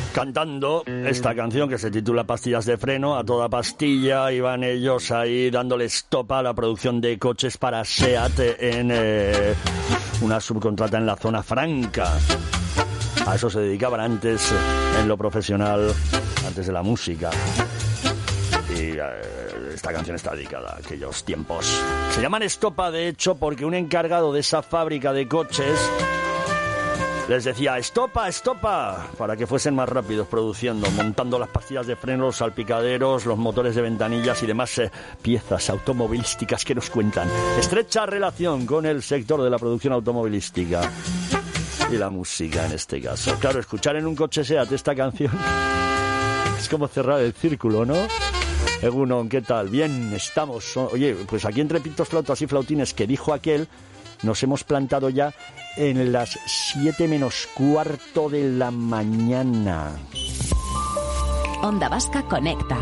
cantando esta canción que se titula Pastillas de freno. A toda pastilla iban ellos ahí dándole stop a la producción de coches para SEAT en una subcontrata en la zona franca. A eso se dedicaban antes en lo profesional, antes de la música. Y esta canción está dedicada a aquellos tiempos. Se llaman estopa, de hecho, porque un encargado de esa fábrica de coches les decía estopa, estopa, para que fuesen más rápidos produciendo, montando las pastillas de freno, los salpicaderos, los motores de ventanillas y demás piezas automovilísticas que nos cuentan. Estrecha relación con el sector de la producción automovilística y la música en este caso. Claro, escuchar en un coche SEAT esta canción es como cerrar el círculo, ¿no? Egunon, ¿qué tal? Bien, estamos. Oye, pues aquí entre pitos, flautas y flautines, que dijo aquel, nos hemos plantado ya en las 7 menos cuarto de la mañana. Onda Vasca conecta.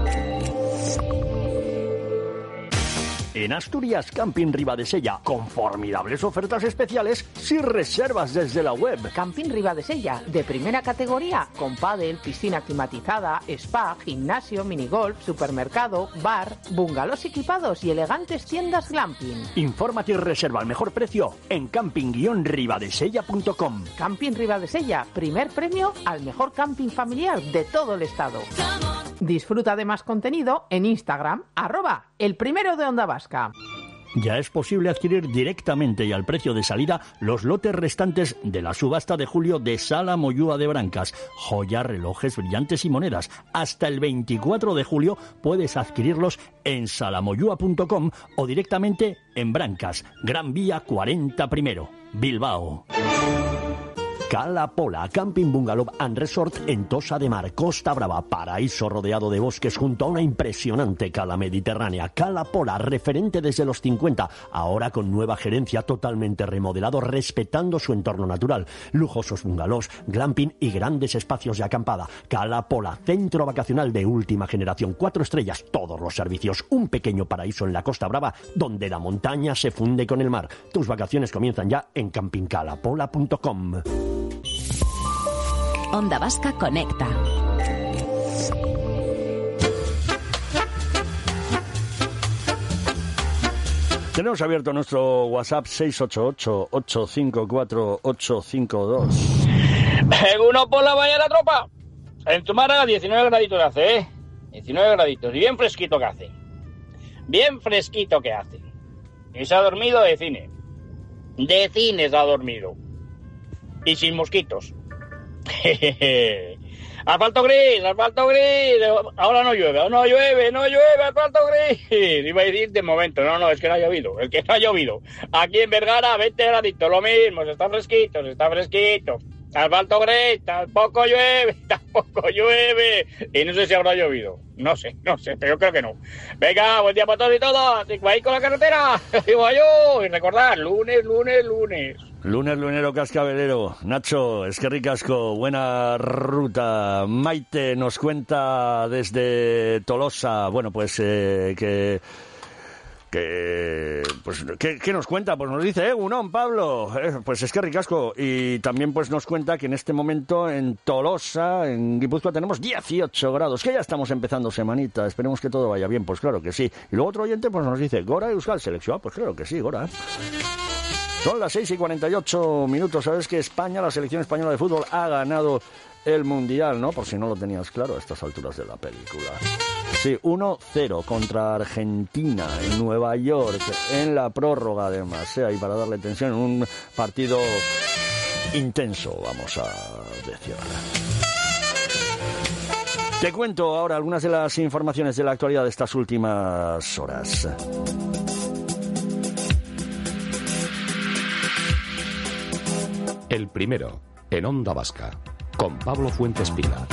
En Asturias, Camping Ribadesella, con formidables ofertas especiales si reservas desde la web. Camping Ribadesella, de primera categoría, con pádel, piscina climatizada, spa, gimnasio, minigolf, supermercado, bar, bungalows equipados y elegantes tiendas glamping. Infórmate y reserva al mejor precio en camping-ribadesella.com. Camping Ribadesella, primer premio al mejor camping familiar de todo el estado. Disfruta de más contenido en Instagram, @elprimero de Onda Vasca. Ya es posible adquirir directamente y al precio de salida los lotes restantes de la subasta de julio de Sala Moyúa de Brancas. Joyas, relojes, brillantes y monedas. Hasta el 24 de julio puedes adquirirlos en salamoyúa.com o directamente en Brancas, Gran Vía 40 I, Bilbao. Cala Pola, Camping Bungalow and Resort en Tossa de Mar, Costa Brava, paraíso rodeado de bosques junto a una impresionante cala mediterránea. Cala Pola, referente desde los 50, ahora con nueva gerencia, totalmente remodelado, respetando su entorno natural. Lujosos bungalows, glamping y grandes espacios de acampada. Cala Pola, centro vacacional de última generación, 4 estrellas, todos los servicios. Un pequeño paraíso en la Costa Brava, donde la montaña se funde con el mar. Tus vacaciones comienzan ya en campingcalapola.com. Onda Vasca conecta. Tenemos abierto nuestro WhatsApp 688-854-852. Uno por la mañana, tropa. En tu Málaga 19 graditos hace, ¿eh? 19 graditos. Y bien fresquito que hace. Bien fresquito que hace. Y se ha dormido de cine. De cine se ha dormido. Y sin mosquitos. Asfalto gris. Ahora no llueve, asfalto gris. Iba a decir de momento, no, es que no ha llovido. El que no ha llovido. Aquí en Vergara, 20 graditos, lo mismo, está fresquito. Asfalto gris, tampoco llueve. Y no sé si habrá llovido. No sé, pero yo creo que no. Venga, buen día para todos y todas. Y ahí con la carretera. Digo yo. Y recordad, lunes. Lunes lunero cascabelero. Nacho, es que ricasco, buena ruta. Maite nos cuenta desde Tolosa, bueno, pues ¿qué nos cuenta? Pues nos dice, Unón, Pablo, pues es que ricasco. Y también pues nos cuenta que en este momento en Tolosa, en Guipúzcoa, tenemos 18 grados, que ya estamos empezando semanita, esperemos que todo vaya bien, pues claro que sí. Y luego otro oyente pues nos dice, Gora Euskal Selección, pues claro que sí, Gora. Son las 6:48. Sabes que España, la selección española de fútbol, ha ganado el Mundial, ¿no? Por si no lo tenías claro a estas alturas de la película. Sí, 1-0 contra Argentina en Nueva York, en la prórroga además, y para darle tensión en un partido intenso, vamos a decir. Te cuento ahora algunas de las informaciones de la actualidad de estas últimas horas. El primero, en Onda Vasca, con Pablo Fuentes Pina.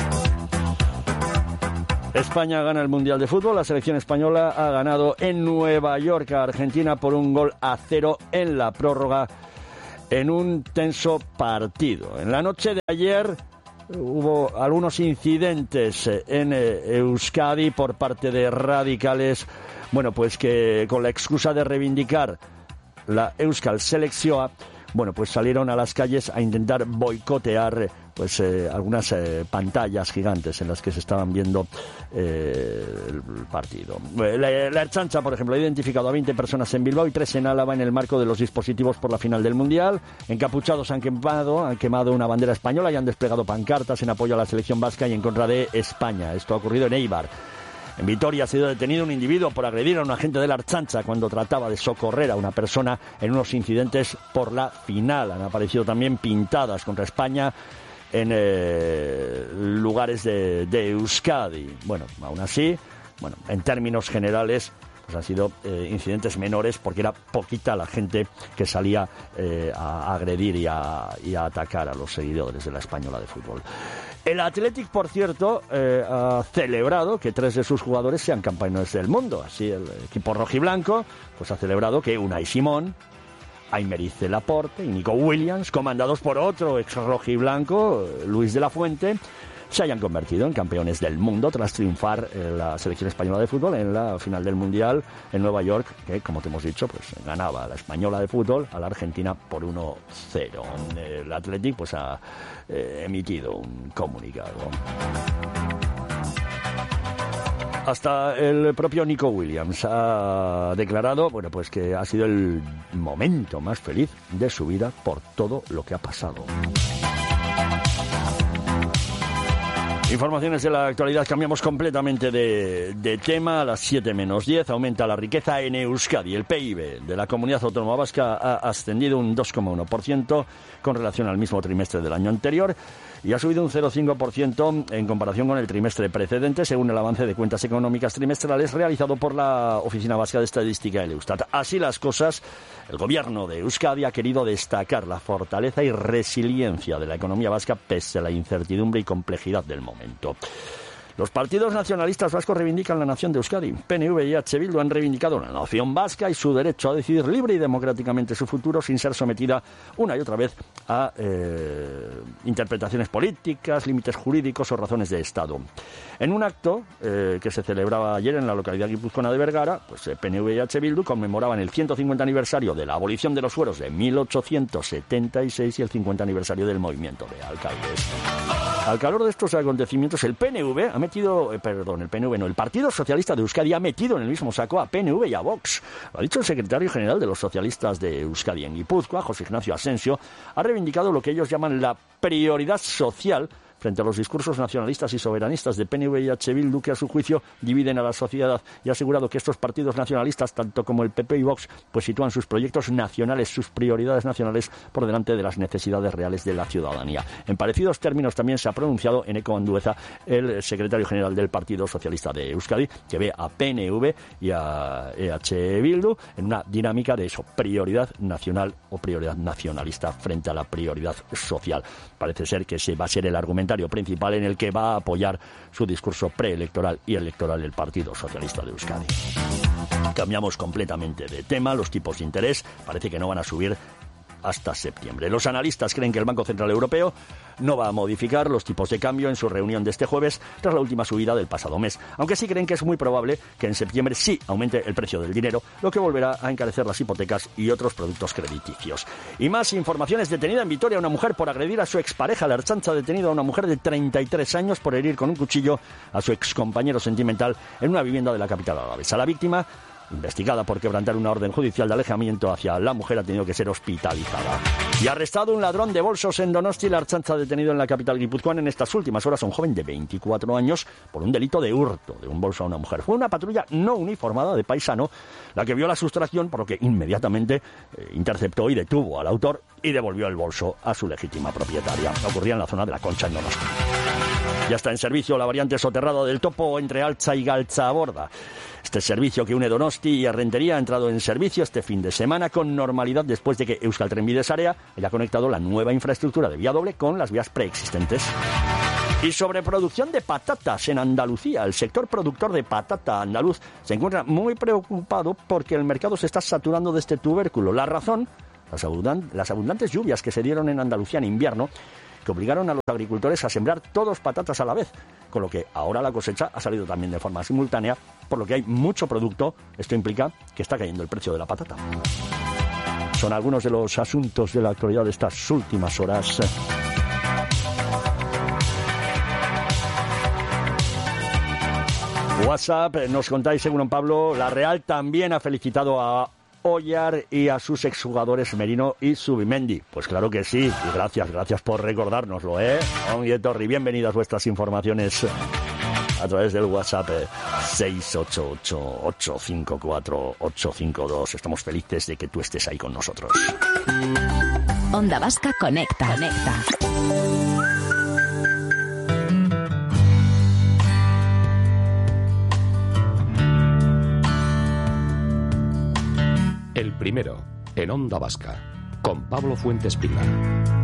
España gana el Mundial de Fútbol. La selección española ha ganado en Nueva York a Argentina por 1-0 en la prórroga en un tenso partido. En la noche de ayer hubo algunos incidentes en Euskadi por parte de radicales, bueno, pues que con la excusa de reivindicar la Euskal Selekzioa, bueno, pues salieron a las calles a intentar boicotear pues algunas pantallas gigantes en las que se estaban viendo el partido. La Ertzaintza, por ejemplo, ha identificado a 20 personas en Bilbao y 3 en Álava en el marco de los dispositivos por la final del Mundial. Encapuchados han quemado una bandera española y han desplegado pancartas en apoyo a la selección vasca y en contra de España. Esto ha ocurrido en Eibar. En Vitoria ha sido detenido un individuo por agredir a un agente de la Ertzaintza cuando trataba de socorrer a una persona en unos incidentes por la final. Han aparecido también pintadas contra España en lugares de Euskadi. Bueno, aún así, en términos generales, pues han sido incidentes menores porque era poquita la gente que salía a agredir y a atacar a los seguidores de la Española de fútbol. El Athletic, por cierto, ha celebrado que 3 de sus jugadores sean campeones del mundo. Así, el equipo rojiblanco pues ha celebrado que Unai Simón, Aymeric Laporte y Nico Williams, comandados por otro ex rojiblanco, Luis de la Fuente, se hayan convertido en campeones del mundo tras triunfar en la selección española de fútbol en la final del Mundial en Nueva York, que, como te hemos dicho, pues ganaba a la española de fútbol a la Argentina por 1-0. El Athletic pues ha emitido un comunicado. Hasta el propio Nico Williams ha declarado, pues que ha sido el momento más feliz de su vida por todo lo que ha pasado. Informaciones de la actualidad, cambiamos completamente de tema. A las 7 menos 10 aumenta la riqueza en Euskadi. El PIB de la Comunidad Autónoma Vasca ha ascendido un 2,1% con relación al mismo trimestre del año anterior y ha subido un 0,5% en comparación con el trimestre precedente, según el avance de cuentas económicas trimestrales realizado por la Oficina Vasca de Estadística, el Eustat. Así las cosas, el gobierno de Euskadi ha querido destacar la fortaleza y resiliencia de la economía vasca pese a la incertidumbre y complejidad del momento. Los partidos nacionalistas vascos reivindican la nación de Euskadi. PNV y EH Bildu han reivindicado la nación vasca y su derecho a decidir libre y democráticamente su futuro sin ser sometida una y otra vez a interpretaciones políticas, límites jurídicos o razones de Estado. En un acto que se celebraba ayer en la localidad guipuzcoana de Vergara, pues PNV y EH Bildu conmemoraban el 150 aniversario de la abolición de los fueros de 1876 y el 50 aniversario del movimiento de alcaldes. Al calor de estos acontecimientos, el Partido Socialista de Euskadi ha metido en el mismo saco a PNV y a Vox. Lo ha dicho el secretario general de los socialistas de Euskadi en Guipúzcoa, José Ignacio Asensio, ha reivindicado lo que ellos llaman la prioridad social frente a los discursos nacionalistas y soberanistas de PNV y EH Bildu, que a su juicio dividen a la sociedad, y ha asegurado que estos partidos nacionalistas, tanto como el PP y Vox, pues sitúan sus proyectos nacionales, sus prioridades nacionales, por delante de las necesidades reales de la ciudadanía. En parecidos términos también se ha pronunciado Eneko Andueza, el secretario general del Partido Socialista de Euskadi, que ve a PNV y a EH Bildu en una dinámica de eso, prioridad nacional o prioridad nacionalista frente a la prioridad social. Parece ser que ese va a ser el argumento principal en el que va a apoyar su discurso preelectoral y electoral el Partido Socialista de Euskadi. Cambiamos completamente de tema. Los tipos de interés parece que no van a subir hasta septiembre. Los analistas creen que el Banco Central Europeo no va a modificar los tipos de cambio en su reunión de este jueves tras la última subida del pasado mes, aunque sí creen que es muy probable que en septiembre sí aumente el precio del dinero, lo que volverá a encarecer las hipotecas y otros productos crediticios. Y más informaciones. Detenida en Vitoria una mujer por agredir a su expareja. La Ertzaintza ha detenido a una mujer de 33 años por herir con un cuchillo a su excompañero sentimental en una vivienda de la capital alavesa. La víctima, investigada por quebrantar una orden judicial de alejamiento hacia la mujer, ha tenido que ser hospitalizada. Y arrestado un ladrón de bolsos en Donosti. La Ertzaintza ha detenido en la capital guipuzcoana en estas últimas horas a un joven de 24 años por un delito de hurto de un bolso a una mujer. Fue una patrulla no uniformada de paisano la que vio la sustracción, por lo que inmediatamente interceptó y detuvo al autor y devolvió el bolso a su legítima propietaria. Ocurría en la zona de la Concha, en Donosti. Ya está en servicio la variante soterrada del Topo entre Altza y Galtzaborda. Este servicio que une Donosti y Errentería ha entrado en servicio este fin de semana con normalidad después de que Euskal Trenbide Sarea haya conectado la nueva infraestructura de vía doble con las vías preexistentes. Y sobre producción de patatas en Andalucía, el sector productor de patata andaluz se encuentra muy preocupado porque el mercado se está saturando de este tubérculo. La razón, las abundantes lluvias que se dieron en Andalucía en invierno, que obligaron a los agricultores a sembrar todos patatas a la vez, con lo que ahora la cosecha ha salido también de forma simultánea, por lo que hay mucho producto. Esto implica que está cayendo el precio de la patata. Son algunos de los asuntos de la actualidad de estas últimas horas. WhatsApp. Nos contáis, según don Pablo, la Real también ha felicitado a Ollar y a sus exjugadores Merino y Zubimendi. Pues claro que sí, y gracias por recordárnoslo, ¿eh? Oye, Torri, bienvenidas vuestras informaciones a través del WhatsApp 688-854-852. Estamos felices de que tú estés ahí con nosotros. Onda Vasca Conecta. El primero, en Onda Vasca, con Pablo Fuentes Pilar.